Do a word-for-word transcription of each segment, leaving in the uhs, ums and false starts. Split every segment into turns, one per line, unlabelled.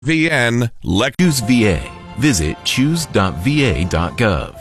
V N, Lex.
Choose V A. Visit choose dot v a dot gov.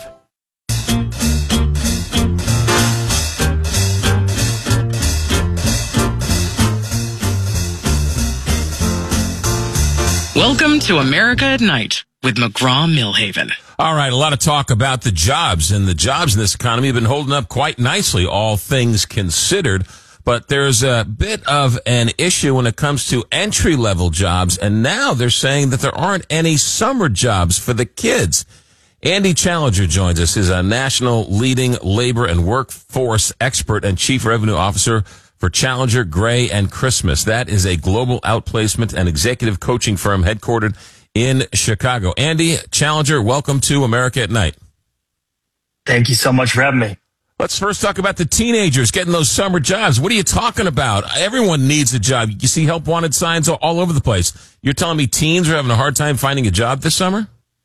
Welcome to America at Night with McGraw-Millhaven.
All right, a lot of talk about the jobs, and the jobs in this economy have been holding up quite nicely, all things considered. But there's a bit of an issue when it comes to entry-level jobs, and now they're saying that there aren't any summer jobs for the kids. Andy Challenger joins us. He's a national leading labor and workforce expert and chief revenue officer for Challenger, Gray, and Christmas. That is a global outplacement and executive coaching firm headquartered in Chicago. Andy Challenger, welcome to America at Night.
Thank you so much for having me.
Let's first talk about the teenagers getting those summer jobs. What are you talking about? Everyone needs a job. You see help wanted signs all over the place. You're telling me teens are having a hard time finding a job this summer?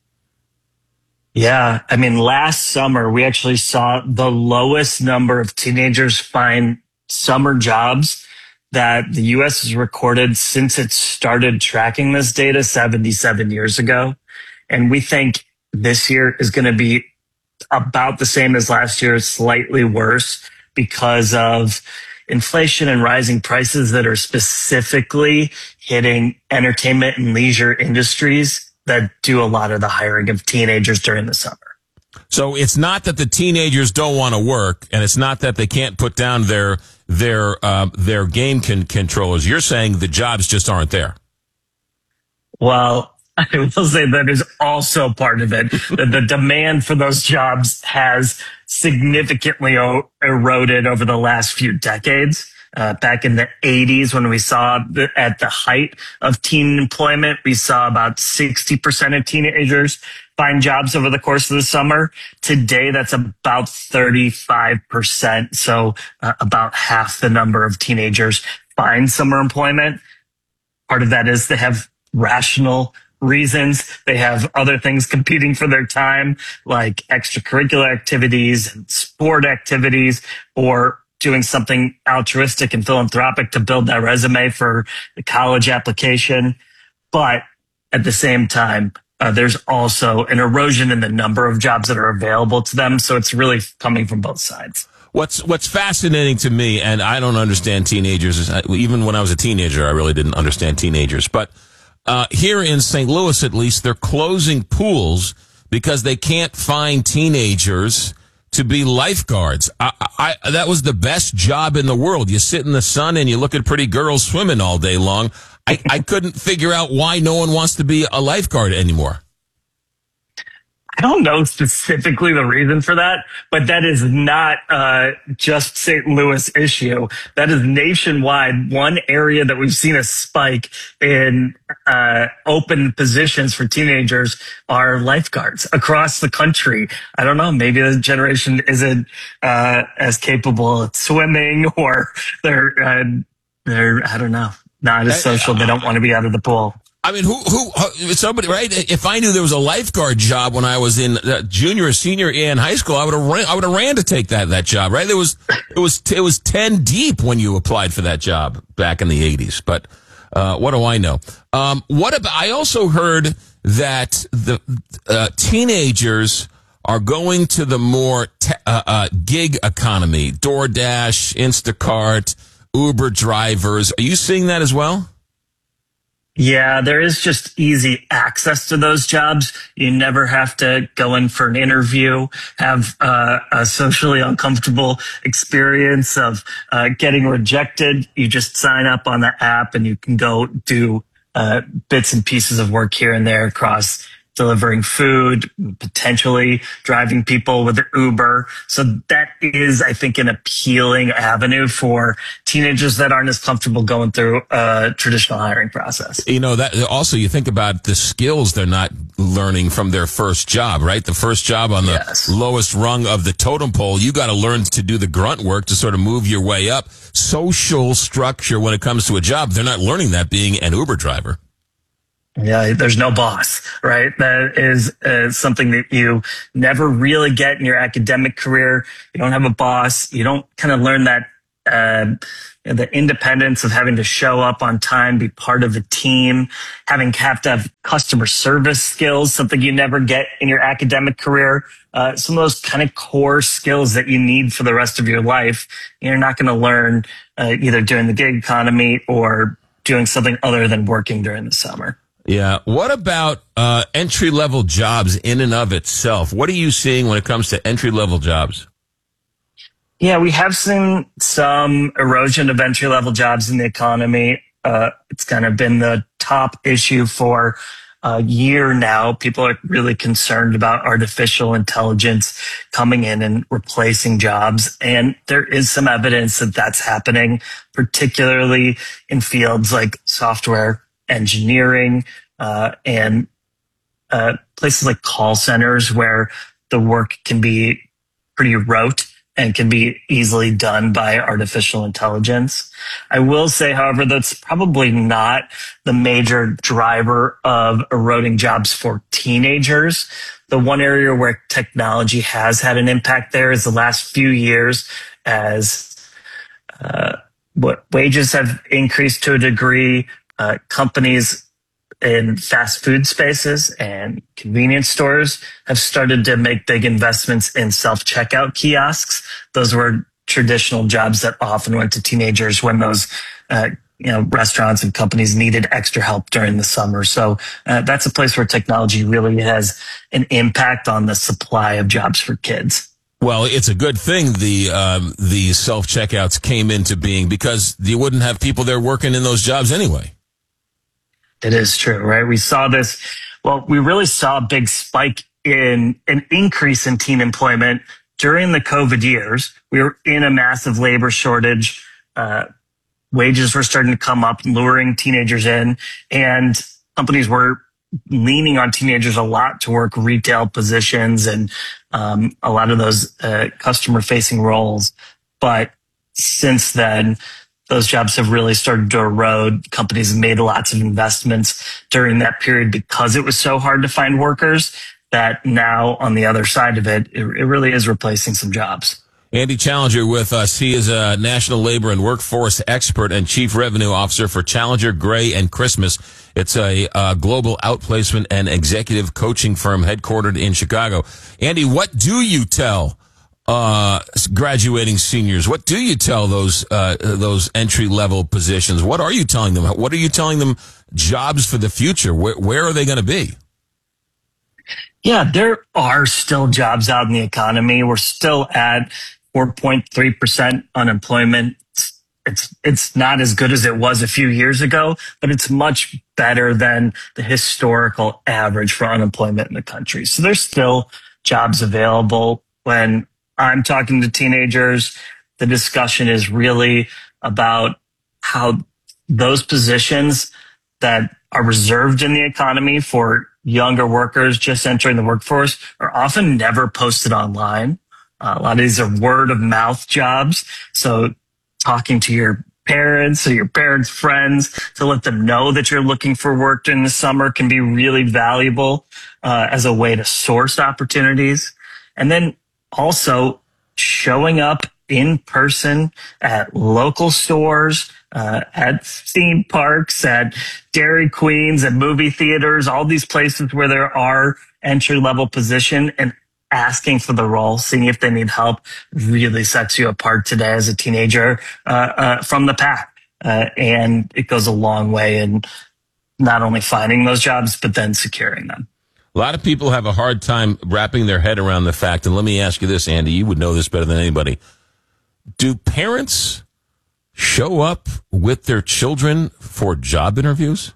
Yeah. I mean, last summer, we actually saw the lowest number of teenagers find summer jobs that the U S has recorded since it started tracking this data seventy-seven years ago. And we think this year is going to be about the same as last year, slightly worse because of inflation and rising prices that are specifically hitting entertainment and leisure industries that do a lot of the hiring of teenagers during the summer.
So it's not that the teenagers don't want to work, and it's not that they can't put down their their uh, their game con- controllers. You're saying the jobs just aren't there.
Well, I will say that is also part of it. The, the demand for those jobs has significantly o- eroded over the last few decades. Uh, back in the eighties, when we saw the, at the height of teen employment, we saw about sixty percent of teenagers find jobs over the course of the summer. Today, that's about thirty-five percent. So uh, about half the number of teenagers find summer employment. Part of that is they have rational reasons. They have other things competing for their time, like extracurricular activities and sport activities, or doing something altruistic and philanthropic to build that resume for the college application. But at the same time, uh, there's also an erosion in the number of jobs that are available to them. So it's really coming from both sides.
What's what's fascinating to me, and I don't understand teenagers, is, even when I was a teenager, I really didn't understand teenagers, but Uh, here in Saint Louis, at least, they're closing pools because they can't find teenagers to be lifeguards. I, I, that was the best job in the world. You sit in the sun and you look at pretty girls swimming all day long. I, I couldn't figure out why no one wants to be a lifeguard anymore.
I don't know specifically the reason for that, but that is not uh, just Saint Louis issue. That is nationwide. One area that we've seen a spike in uh, open positions for teenagers are lifeguards across the country. I don't know. Maybe the generation isn't uh, as capable at swimming, or they're uh, they're I don't know, not as social. They don't want to be out of the pool.
I mean, who, who, somebody, right? If I knew there was a lifeguard job when I was in uh, junior or senior in high school, I would have ran, I would have ran to take that, that job, right? There was, it was, it was ten deep when you applied for that job back in the eighties. But, uh, what do I know? Um, what about, I also heard that the, uh, teenagers are going to the more, te- uh, uh, gig economy, DoorDash, Instacart, Uber drivers. Are you seeing that as well?
Yeah, there is just easy access to those jobs. You never have to go in for an interview, have uh, a socially uncomfortable experience of uh, getting rejected. You just sign up on the app and you can go do uh, bits and pieces of work here and there across delivering food, potentially driving people with Uber. So that is, I think, an appealing avenue for teenagers that aren't as comfortable going through a traditional hiring process.
You know, that also, you think about the skills they're not learning from their first job, right? The first job on the yes. lowest rung of the totem pole, you got to learn to do the grunt work to sort of move your way up. Social structure when it comes to a job, they're not learning that being an Uber driver.
Yeah, there's no boss, right? That is uh, something that you never really get in your academic career. You don't have a boss. You don't kind of learn that uh, the independence of having to show up on time, be part of a team, having have to have customer service skills, something you never get in your academic career. Uh, some of those kind of core skills that you need for the rest of your life, you're not going to learn uh, either during the gig economy or doing something other than working during the summer.
Yeah. What about uh, entry-level jobs in and of itself? What are you seeing when it comes to entry-level jobs?
Yeah, we have seen some erosion of entry-level jobs in the economy. Uh, it's kind of been the top issue for a year now. People are really concerned about artificial intelligence coming in and replacing jobs. And there is some evidence that that's happening, particularly in fields like software engineering uh, and uh, places like call centers where the work can be pretty rote and can be easily done by artificial intelligence. I will say, however, that's probably not the major driver of eroding jobs for teenagers. The one area where technology has had an impact there is the last few years as uh, what wages have increased to a degree. Uh, companies in fast food spaces and convenience stores have started to make big investments in self-checkout kiosks. Those were traditional jobs that often went to teenagers when those uh, you know, restaurants and companies needed extra help during the summer. So uh, that's a place where technology really has an impact on the supply of jobs for kids.
Well, it's a good thing the um, the self-checkouts came into being because you wouldn't have people there working in those jobs anyway.
It is true, right? We saw this. Well, we really saw a big spike in an increase in teen employment during the COVID years. We were in a massive labor shortage. Uh, wages were starting to come up, luring teenagers in, and companies were leaning on teenagers a lot to work retail positions and um, a lot of those uh, customer-facing roles. But since then, those jobs have really started to erode. Companies have made lots of investments during that period because it was so hard to find workers that now on the other side of it, it, it really is replacing some jobs.
Andy Challenger with us. He is a national labor and workforce expert and chief revenue officer for Challenger, Gray, and Christmas. It's a uh, global outplacement and executive coaching firm headquartered in Chicago. Andy, what do you tell uh graduating seniors? What do you tell those uh those entry level positions? What are you telling them? What are you telling them jobs for the future? Where, where are they going to be?
Yeah, there are still jobs out in the economy. We're still at four point three percent unemployment. It's it's not as good as it was a few years ago, but it's much better than the historical average for unemployment in the country. So there's still jobs available. When I'm talking to teenagers, the discussion is really about how those positions that are reserved in the economy for younger workers just entering the workforce are often never posted online. Uh, a lot of these are word of mouth jobs. So talking to your parents or your parents' friends to let them know that you're looking for work during the summer can be really valuable uh, as a way to source opportunities. And then also showing up in person at local stores, uh, at theme parks, at Dairy Queens, at movie theaters, all these places where there are entry-level position, and asking for the role, seeing if they need help, really sets you apart today as a teenager uh, uh, from the pack. Uh, and it goes a long way in not only finding those jobs, but then securing them.
A lot of people have a hard time wrapping their head around the fact, and let me ask you this, Andy, you would know this better than anybody. Do parents show up with their children for job interviews?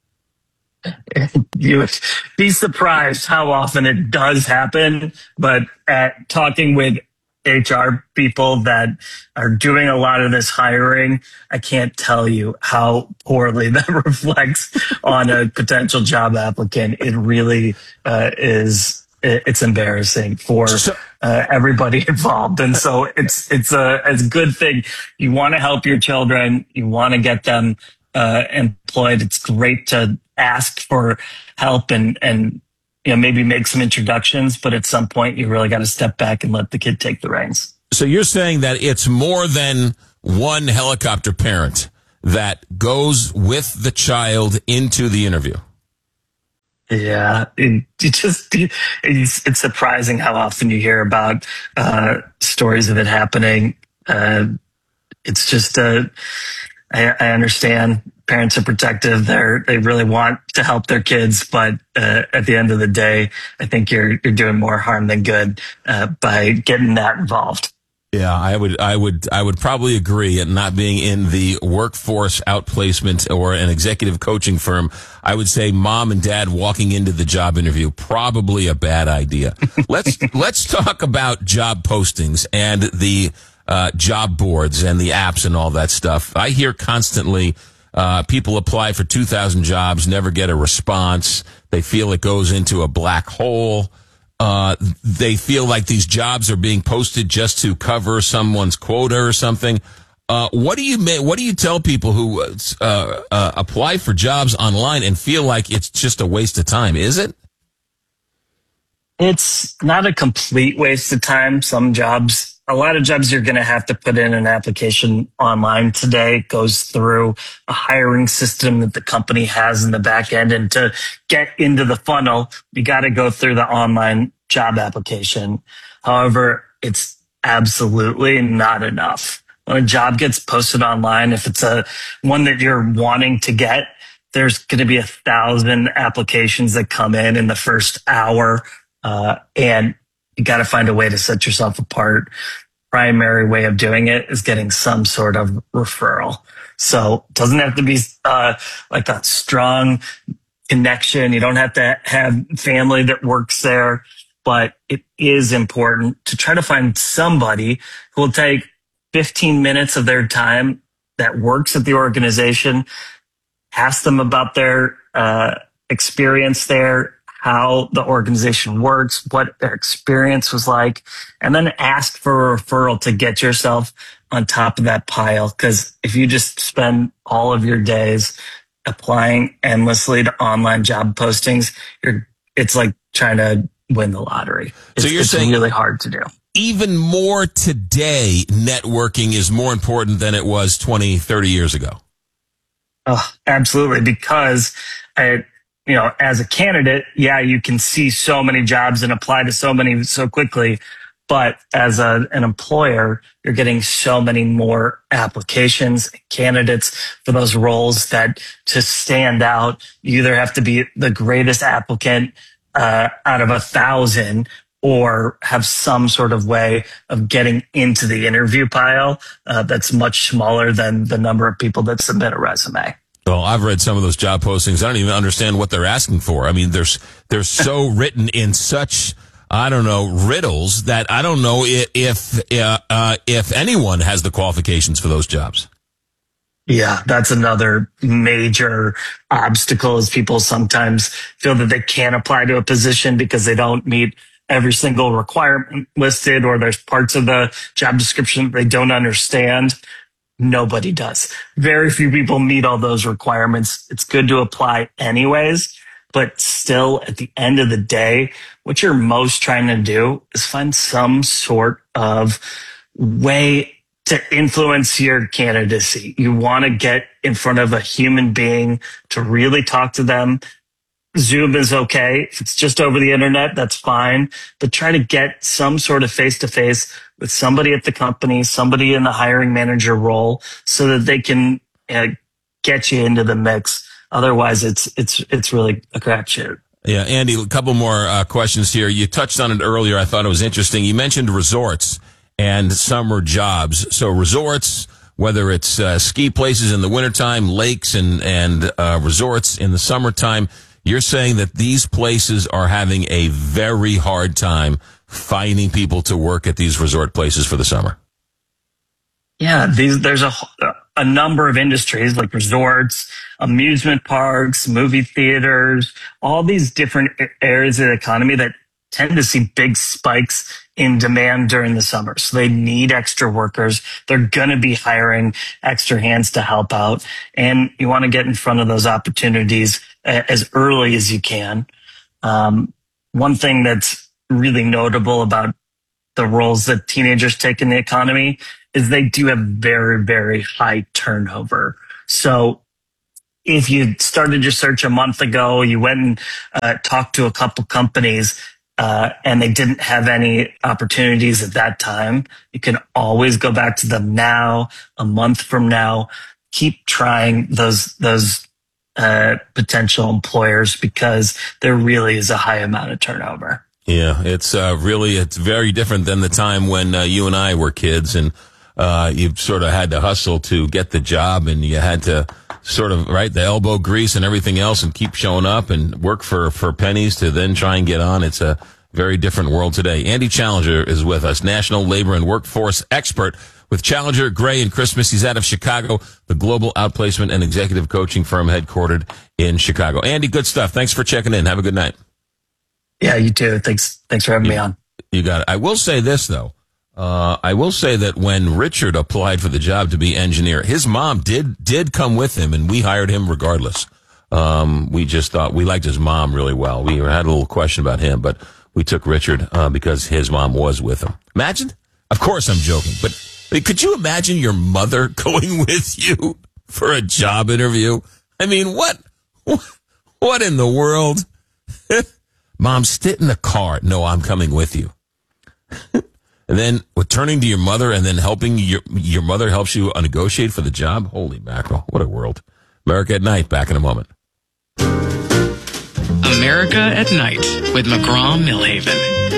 You would be surprised how often it does happen, but at talking with H R people that are doing a lot of this hiring, I can't tell you how poorly that reflects on a potential job applicant. It really uh, is. It's embarrassing for uh, everybody involved, and so it's it's a it's a good thing. You want to help your children. You want to get them uh, employed. It's great to ask for help and and. You know, maybe make some introductions, but at some point you really got to step back and let the kid take the reins.
So you're saying that it's more than one helicopter parent that goes with the child into the interview?
Yeah, it, it just it's, it's surprising how often you hear about uh, stories of it happening. Uh, it's just, uh, I, I understand parents are protective. They're they really want to help their kids, but uh, at the end of the day, I think you're you're doing more harm than good uh, by getting that involved.
Yeah, I would, I would, I would probably agree. And not being in the workforce outplacement or an executive coaching firm, I would say mom and dad walking into the job interview, probably a bad idea. let's let's talk about job postings and the uh, job boards and the apps and all that stuff. I hear constantly uh, people apply for two thousand jobs, never get a response. They feel it goes into a black hole. Uh, they feel like these jobs are being posted just to cover someone's quota or something. Uh, what do you ma- what do you tell people who uh, uh, apply for jobs online and feel like it's just a waste of time? Is it?
It's not a complete waste of time. Some jobs, a lot of jobs, you're going to have to put in an application online today. It goes through a hiring system that the company has in the back end. And to get into the funnel, you got to go through the online job application. However, it's absolutely not enough. When a job gets posted online, if it's a one that you're wanting to get, there's going to be a thousand applications that come in in the first hour. Uh, and you got to find a way to set yourself apart. Primary way of doing it is getting some sort of referral. So it doesn't have to be uh, like a strong connection. You don't have to have family that works there, but it is important to try to find somebody who will take fifteen minutes of their time that works at the organization, ask them about their uh, experience there, how the organization works, what their experience was like, and then ask for a referral to get yourself on top of that pile. Because if you just spend all of your days applying endlessly to online job postings, you're it's like trying to win the lottery. It's,
so you're
it's
saying
really hard to do.
Even more today, networking is more important than it was twenty, thirty years ago.
Oh, absolutely. Because I, you know, as a candidate, yeah, you can see so many jobs and apply to so many so quickly. But as a, an employer, you're getting so many more applications, candidates for those roles that to stand out, you either have to be the greatest applicant uh, out of a thousand or have some sort of way of getting into the interview pile uh, that's much smaller than the number of people that submit a resume.
Well, I've read some of those job postings. I don't even understand what they're asking for. I mean, there's they're so written in such, I don't know, riddles that I don't know if if, uh, uh, if anyone has the qualifications for those jobs.
Yeah, that's another major obstacle is people sometimes feel that they can't apply to a position because they don't meet every single requirement listed, or there's parts of the job description they don't understand. Nobody does. Very few people meet all those requirements. It's good to apply anyways, but still at the end of the day, what you're most trying to do is find some sort of way to influence your candidacy. You want to get in front of a human being to really talk to them. Zoom is okay. If it's just over the internet, that's fine. But try to get some sort of face-to-face with somebody at the company, somebody in the hiring manager role, so that they can uh, get you into the mix. Otherwise, it's it's it's really a crapshoot.
Yeah, Andy, a couple more uh, questions here. You touched on it earlier. I thought it was interesting. You mentioned resorts and summer jobs. So resorts, whether it's uh, ski places in the wintertime, lakes and, and uh, resorts in the summertime, you're saying that these places are having a very hard time finding people to work at these resort places for the summer.
Yeah, these, there's a, a number of industries like resorts, amusement parks, movie theaters, all these different areas of the economy that tend to see big spikes in demand during the summer. So they need extra workers. They're going to be hiring extra hands to help out. And you want to get in front of those opportunities as early as you can. Um, one thing that's really notable about the roles that teenagers take in the economy is they do have very, very high turnover. So if you started your search a month ago, you went and uh, talked to a couple companies uh, and they didn't have any opportunities at that time, you can always go back to them now, a month from now. Keep trying those those uh, potential employers because there really is a high amount of turnover.
Yeah, it's uh, really, it's very different than the time when uh, you and I were kids and uh, you sort of had to hustle to get the job and you had to sort of, right, the elbow grease and everything else and keep showing up and work for, for pennies to then try and get on. It's a very different world today. Andy Challenger is with us, national labor and workforce expert with Challenger, Gray, and Christmas. He's out of Chicago, the global outplacement and executive coaching firm headquartered in Chicago. Andy, good stuff. Thanks for checking in. Have a good night.
Yeah, you too. Thanks. Thanks for having
you,
me on.
You got it. I will say this though. Uh, I will say that when Richard applied for the job to be engineer, his mom did, did come with him and we hired him regardless. Um, we just thought we liked his mom really well. We had a little question about him, but we took Richard, uh, because his mom was with him. Imagine, of course I'm joking, but could you imagine your mother going with you for a job interview? I mean, what, what in the world? Mom, sit in the car. No, I'm coming with you. And then with turning to your mother and then helping your your mother helps you negotiate for the job. Holy mackerel. What a world. America at Night. Back in a moment.
America at Night with McGraw-Milhaven.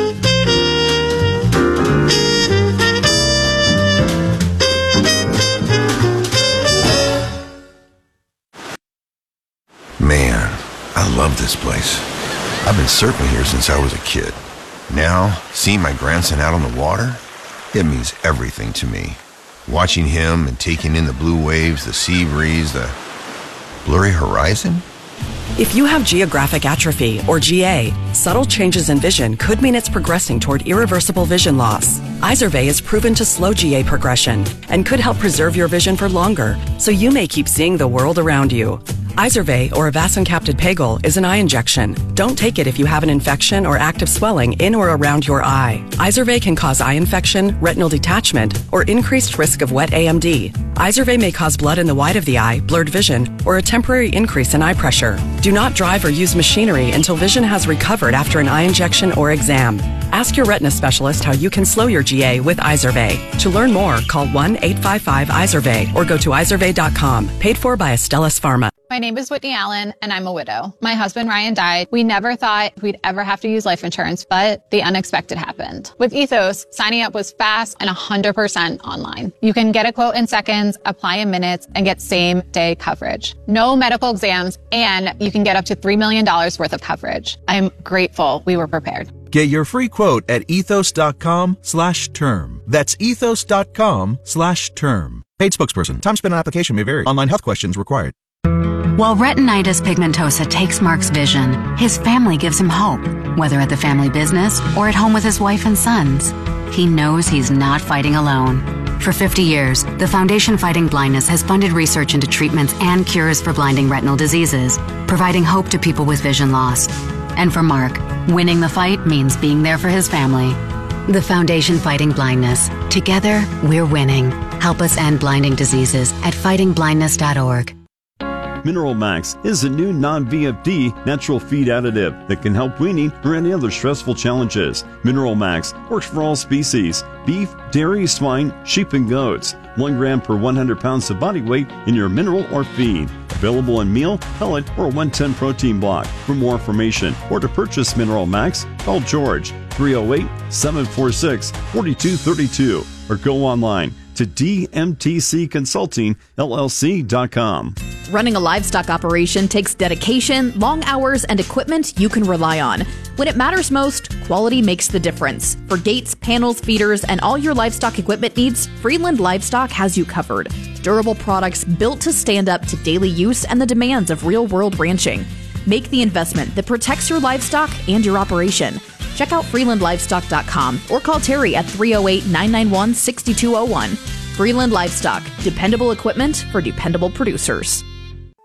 Man, I love this place. I've been surfing here since I was a kid. Now, seeing my grandson out on the water, it means everything to me. Watching him and taking in the blue waves, the sea breeze, the blurry horizon.
If you have geographic atrophy, or G A, subtle changes in vision could mean it's progressing toward irreversible vision loss. Izervay is proven to slow G A progression and could help preserve your vision for longer, so you may keep seeing the world around you. Izervay, or avacincaptad pegol, is an eye injection. Don't take it if you have an infection or active swelling in or around your eye. Izervay can cause eye infection, retinal detachment, or increased risk of wet A M D. Izervay may cause blood in the white of the eye, blurred vision, or a temporary increase in eye pressure. Do not drive or use machinery until vision has recovered after an eye injection or exam. Ask your retina specialist how you can slow your G A with Izervay. To learn more, call one eight five five Izervay or go to izervay dot com. Paid for by Astellas Pharma.
My name is Whitney Allen, and I'm a widow. My husband, Ryan, died. We never thought we'd ever have to use life insurance, but the unexpected happened. With Ethos, signing up was fast and one hundred percent online. You can get a quote in seconds, apply in minutes, and get same-day coverage. No medical exams, and you can get up to three million dollars worth of coverage. I'm grateful we were prepared.
Get your free quote at ethos.com slash term. That's ethos.com slash term. Paid spokesperson. Time spent on application may vary. Online health questions required.
While retinitis pigmentosa takes Mark's vision, his family gives him hope, whether at the family business or at home with his wife and sons. He knows he's not fighting alone. For fifty years, the Foundation Fighting Blindness has funded research into treatments and cures for blinding retinal diseases, providing hope to people with vision loss. And for Mark, winning the fight means being there for his family. The Foundation Fighting Blindness. Together, we're winning. Help us end blinding diseases at fighting blindness dot org.
Mineral Max is a new non-V F D natural feed additive that can help weaning or any other stressful challenges. Mineral Max works for all species: beef, dairy, swine, sheep, and goats. One gram per one hundred pounds of body weight in your mineral or feed. Available in meal, pellet, or one ten protein block. For more information or to purchase Mineral Max, call George three oh eight, seven four six, four two three two or go online to d m t c consulting l l c dot com.
Running a livestock operation takes dedication, long hours, and equipment you can rely on. When it matters most, quality makes the difference. For gates, panels, feeders, and all your livestock equipment needs, Freeland Livestock has you covered. Durable products built to stand up to daily use and the demands of real-world ranching. Make the investment that protects your livestock and your operation. Check out freeland livestock dot com or call Terry at three oh eight, nine nine one, six two oh one. Freeland Livestock, dependable equipment for dependable producers.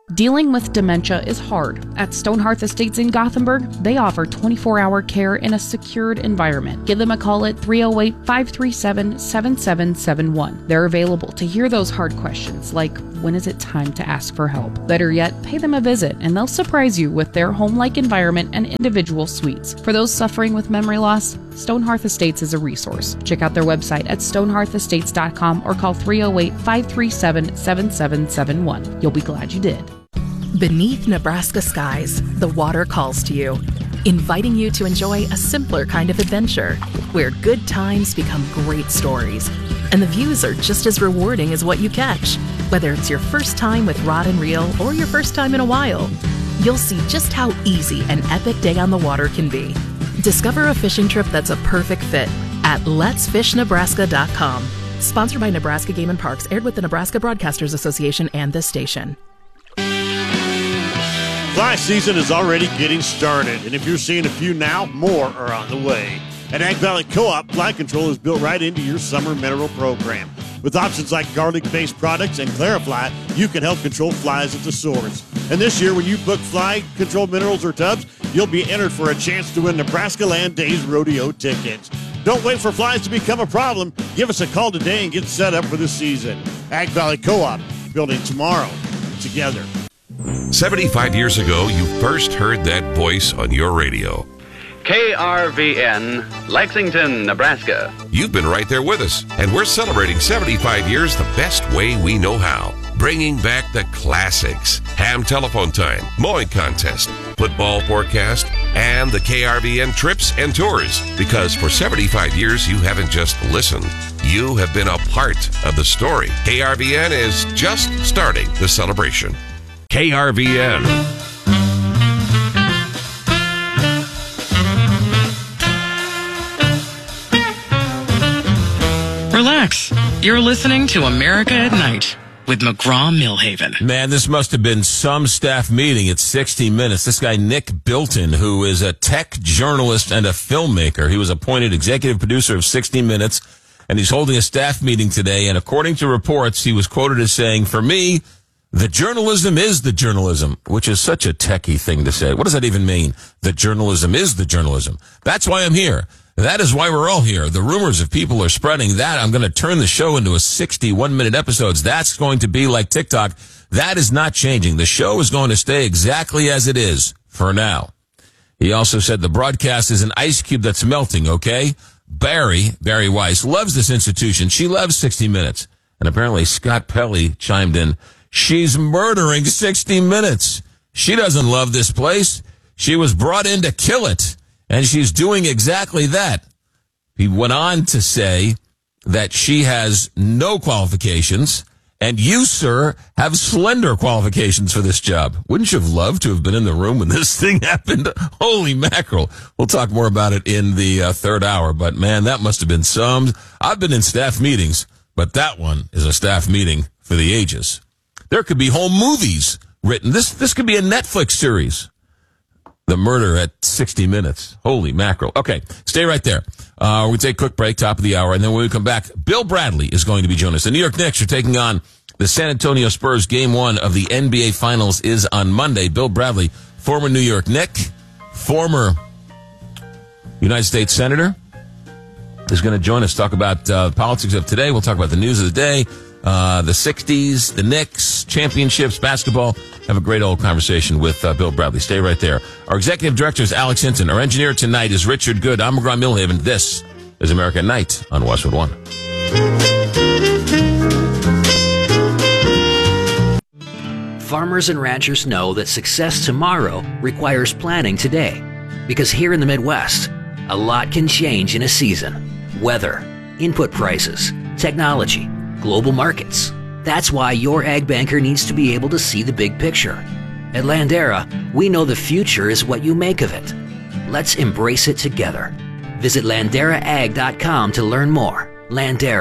Dealing with dementia is hard. At Stonehearth Estates in Gothenburg, they offer twenty-four hour care in a secured environment. Give them a call at three oh eight, five three seven, seven seven seven one. They're available to hear those hard questions like, when is it time to ask for help? Better yet, pay them a visit and they'll surprise you with their home-like environment and individual suites. For those suffering with memory loss, Stonehearth Estates is a resource. Check out their website at stonehearth estates dot com or call three oh eight, five three seven, seven seven seven one. You'll be glad you did.
Beneath Nebraska skies, the water calls to you, inviting you to enjoy a simpler kind of adventure, where good times become great stories, and the views are just as rewarding as what you catch. Whether it's your first time with rod and reel or your first time in a while, you'll see just how easy an epic day on the water can be. Discover a fishing trip that's a perfect fit at lets fish nebraska dot com. Sponsored by Nebraska Game and Parks, aired with the Nebraska Broadcasters Association and this station.
Fly season is already getting started, and if you're seeing a few now, more are on the way. At Ag Valley Co-op, Fly Control is built right into your summer mineral program. With options like garlic-based products and Clarifly, you can help control flies at the source. And this year, when you book Fly Control minerals or tubs, you'll be entered for a chance to win Nebraska Land Days rodeo tickets. Don't wait for flies to become a problem. Give us a call today and get set up for the season. Ag Valley Co-op, building tomorrow together.
seventy-five years ago, you first heard that voice on your radio.
K R V N, Lexington, Nebraska.
You've been right there with us, and we're celebrating seventy-five years the best way we know how. Bringing back the classics, ham telephone time, mowing contest, football forecast, and the K R V N trips and tours. Because for seventy-five years, you haven't just listened. You have been a part of the story. K R V N is just starting the celebration. K R V N.
Relax. You're listening to America at Night with McGraw-Millhaven.
Man, this must have been some staff meeting at sixty minutes. This guy, Nick Bilton, who is a tech journalist and a filmmaker, he was appointed executive producer of sixty minutes, and he's holding a staff meeting today. And according to reports, he was quoted as saying, "For me, the journalism is the journalism," which is such a techie thing to say. What does that even mean? The journalism is the journalism. That's why I'm here. That is why we're all here. The rumors of people are spreading that I'm going to turn the show into a sixty-one minute episodes. That's going to be like TikTok. That is not changing. The show is going to stay exactly as it is for now. He also said the broadcast is an ice cube that's melting, okay? Barry, Barry Weiss, loves this institution. She loves sixty minutes. And apparently Scott Pelley chimed in, "She's murdering sixty minutes. She doesn't love this place. She was brought in to kill it. And she's doing exactly that." He went on to say that she has no qualifications, and you, sir, have slender qualifications for this job. Wouldn't you have loved to have been in the room when this thing happened? Holy mackerel. We'll talk more about it in the uh, third hour, but man, that must have been some. I've been in staff meetings, but that one is a staff meeting for the ages. There could be whole movies written. This, this could be a Netflix series. The murder at sixty minutes. Holy mackerel. Okay, stay right there. Uh, we take a quick break, top of the hour, and then when we come back, Bill Bradley is going to be joining us. The New York Knicks are taking on the San Antonio Spurs. Game one of the N B A Finals is on Monday. Bill Bradley, former New York Knick, former United States Senator, is going to join us, talk about uh, politics of today. We'll talk about the news of the day, uh, the sixties, the Knicks, championships, basketball. Have a great old conversation with uh, Bill Bradley. Stay right there. Our executive director is Alex Hinton. Our engineer tonight is Richard Good. I'm McGraw-Millhaven. This is America at Night on Westwood One.
Farmers and ranchers know that success tomorrow requires planning today. Because here in the Midwest, a lot can change in a season. Weather, input prices, technology, global markets. That's why your ag banker needs to be able to see the big picture. At Landera, we know the future is what you make of it. Let's embrace it together. Visit landera ag dot com to learn more. Landera,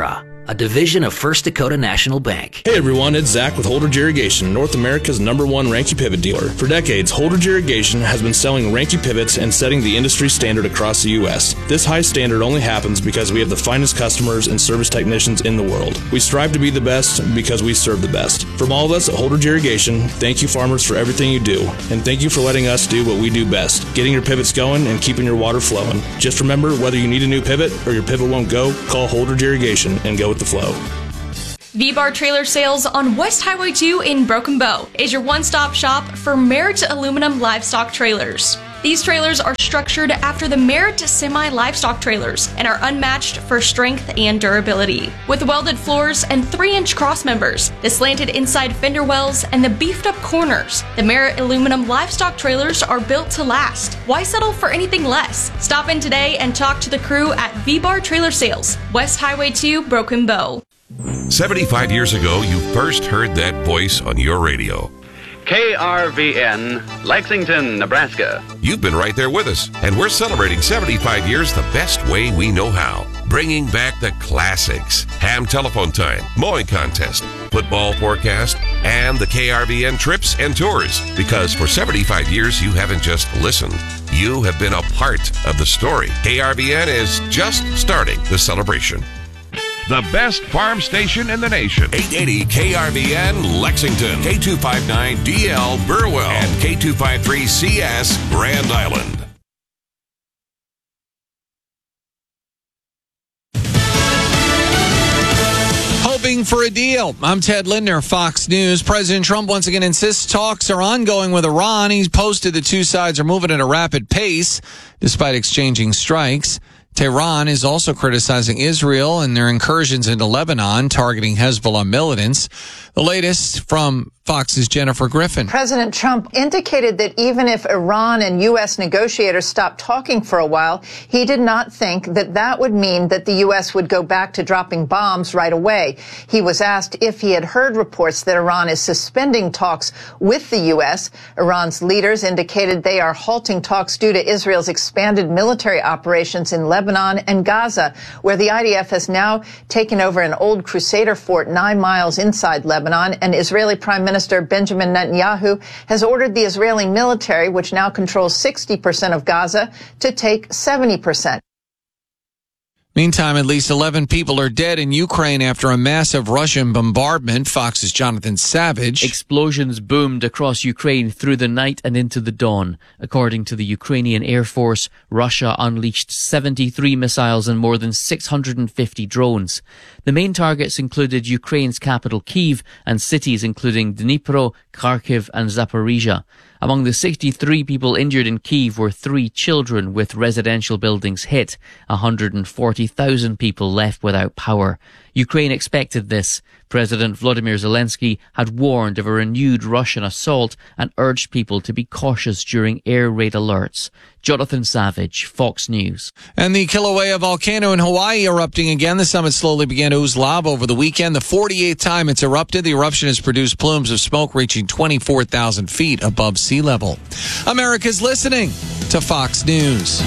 a division of First Dakota National Bank.
Hey everyone, it's Zach with Holdridge Irrigation, North America's number one Ranky pivot dealer. For decades, Holdridge Irrigation has been selling Ranky pivots and setting the industry standard across the U S. This high standard only happens because we have the finest customers and service technicians in the world. We strive to be the best because we serve the best. From all of us at Holdridge Irrigation, thank you farmers for everything you do, and thank you for letting us do what we do best, getting your pivots going and keeping your water flowing. Just remember, whether you need a new pivot or your pivot won't go, call Holdridge Irrigation and go with the flow.
V-Bar Trailer Sales on West Highway two in Broken Bow is your one-stop shop for Merritt aluminum livestock trailers. These trailers are structured after the Merritt semi livestock trailers and are unmatched for strength and durability. With welded floors and three inch cross members, the slanted inside fender wells, and the beefed up corners, the Merritt aluminum livestock trailers are built to last. Why settle for anything less? Stop in today and talk to the crew at V-Bar Trailer Sales, West Highway two, Broken Bow.
seventy-five years ago, you first heard that voice on your radio.
K R V N, Lexington, Nebraska.
You've been right there with us, and we're celebrating seventy-five years the best way we know how. Bringing back the classics, Ham Telephone Time, Mowing Contest, Football Forecast, and the K R V N Trips and Tours. Because for seventy-five years, you haven't just listened. You have been a part of the story. K R V N is just starting the celebration.
The best farm station in the nation.
eight eighty K R V N Lexington, K two fifty-nine D L Burwell, and K two fifty-three C S Grand Island.
Hoping for a deal. I'm Ted Lindner, Fox News. President Trump once again insists talks are ongoing with Iran. He's posted the two sides are moving at a rapid pace despite exchanging strikes. Tehran is also criticizing Israel and their incursions into Lebanon, targeting Hezbollah militants. The latest from Fox's Jennifer Griffin.
President Trump indicated that even if Iran and U S negotiators stopped talking for a while, he did not think that that would mean that the U S would go back to dropping bombs right away. He was asked if he had heard reports that Iran is suspending talks with the U S. Iran's leaders indicated they are halting talks due to Israel's expanded military operations in Lebanon and Gaza, where the I D F has now taken over an old Crusader fort nine miles inside Lebanon. And Israeli Prime Minister Benjamin Netanyahu has ordered the Israeli military, which now controls sixty percent of Gaza, to take seventy percent.
Meantime, at least eleven people are dead in Ukraine after a massive Russian bombardment. Fox's Jonathan Savage.
Explosions boomed across Ukraine through the night and into the dawn. According to the Ukrainian Air Force, Russia unleashed seventy-three missiles and more than six hundred fifty drones. The main targets included Ukraine's capital Kyiv and cities including Dnipro, Kharkiv and Zaporizhia. Among the sixty-three people injured in Kyiv were three children, with residential buildings hit. one hundred forty thousand people left without power. Ukraine expected this. President Volodymyr Zelensky had warned of a renewed Russian assault and urged people to be cautious during air raid alerts. Jonathan Savage, Fox News.
And the Kilauea volcano in Hawaii erupting again. The summit slowly began to ooze lava over the weekend. The forty-eighth time it's erupted. The eruption has produced plumes of smoke reaching twenty-four thousand feet above sea level. America's listening to Fox News.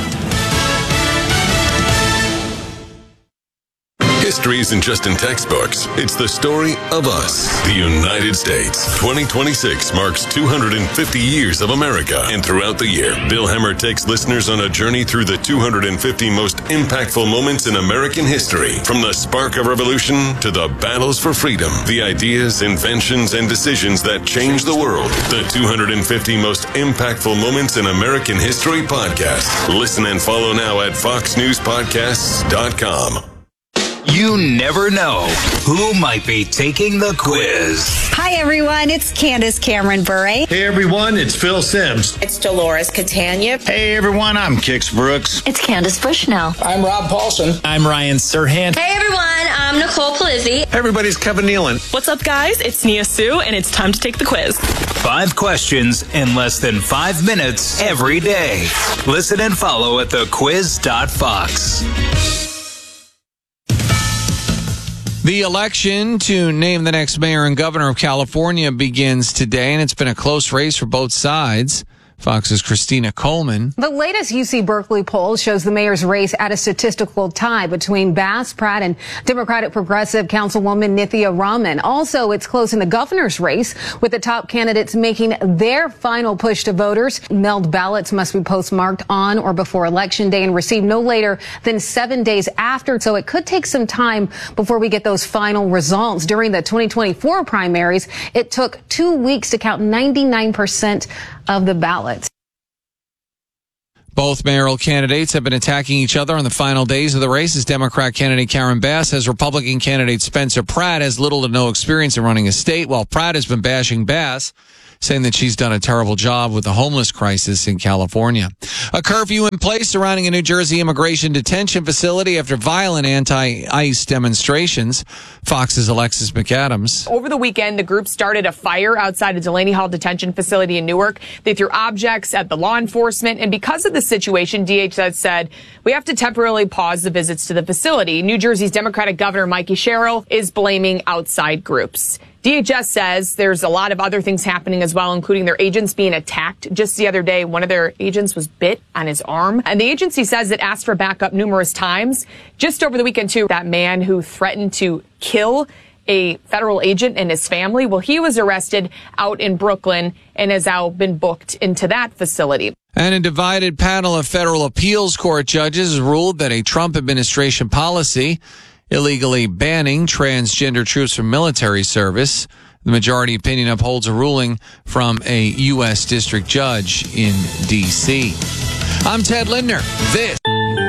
History isn't just in textbooks. It's the story of us, the United States. twenty twenty-six marks two hundred fifty years of America. And throughout the year, Bill Hemmer takes listeners on a journey through the two hundred fifty most impactful moments in American history. From the spark of revolution to the battles for freedom, the ideas, inventions, and decisions that changed the world. The two hundred fifty most impactful moments in American history podcast. Listen and follow now at fox news podcasts dot com.
You never know who might be taking the quiz.
Hi, everyone. It's Candace Cameron Bure.
Hey, everyone. It's Phil Sims.
It's Dolores Catania.
Hey, everyone. I'm Kix Brooks.
It's Candace Bushnell.
I'm Rob Paulson.
I'm Ryan Serhant.
Hey, everyone. I'm Nicole Palizzi.
Everybody's Kevin Nealon.
What's up, guys? It's Nia Sue, and it's time to take the quiz.
Five questions in less than five minutes every day. Listen and follow at the quiz dot fox.
The election to name the next mayor and governor of California begins today, and it's been a close race for both sides. Fox's Christina Coleman.
The latest U C Berkeley poll shows the mayor's race at a statistical tie between Bass, Pratt, and Democratic Progressive Councilwoman Nithya Raman. Also, it's close in the governor's race, with the top candidates making their final push to voters. Mailed ballots must be postmarked on or before Election Day and received no later than seven days after, so it could take some time before we get those final results. During the twenty twenty-four primaries, it took two weeks to count ninety-nine percent of the ballots.
Both mayoral candidates have been attacking each other on the final days of the race, as Democrat candidate Karen Bass says Republican candidate Spencer Pratt has little to no experience in running a state, while Pratt has been bashing Bass, saying that she's done a terrible job with the homeless crisis in California. A curfew in place surrounding a New Jersey immigration detention facility after violent anti-ICE demonstrations. Fox's Alexis McAdams.
Over the weekend, the group started a fire outside a Delaney Hall detention facility in Newark. They threw objects at the law enforcement, and because of the situation, D H S said, we have to temporarily pause the visits to the facility. New Jersey's Democratic Governor Mikey Sherrill is blaming outside groups. D H S says there's a lot of other things happening as well, including their agents being attacked. Just the other day, one of their agents was bit on his arm. And the agency says it asked for backup numerous times. Just over the weekend, too, that man who threatened to kill a federal agent and his family, well, he was arrested out in Brooklyn and has now been booked into that facility.
And a divided panel of federal appeals court judges ruled that a Trump administration policy illegally banning transgender troops from military service. The majority opinion upholds a ruling from a U S district judge in D C. I'm Ted Lindner. This.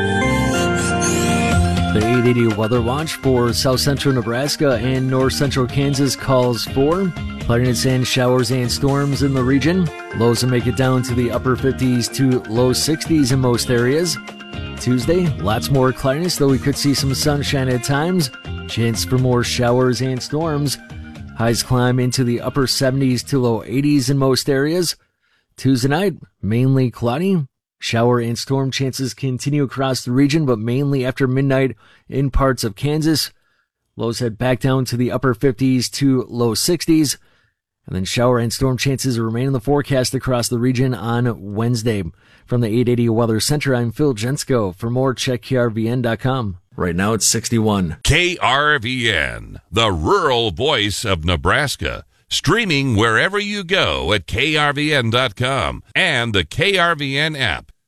The eight eighty Weather Watch for south central Nebraska and north central Kansas calls for cloudiness and showers and storms in the region. Lows will make it down to the upper fifties to low sixties in most areas. Tuesday, lots more cloudiness, though we could see some sunshine at times. Chance for more showers and storms. Highs climb into the upper seventies to low eighties in most areas. Tuesday night, mainly cloudy. Shower and storm chances continue across the region, but mainly after midnight in parts of Kansas. Lows head back down to the upper fifties to low sixties. And then shower and storm chances remain in the forecast across the region on Wednesday. From the eight eighty Weather Center, I'm Phil Jensko. For more, check K R V N dot com. Right now it's sixty-one.
K R V N, the rural voice of Nebraska. Streaming wherever you go at K R V N dot com and the K R V N app.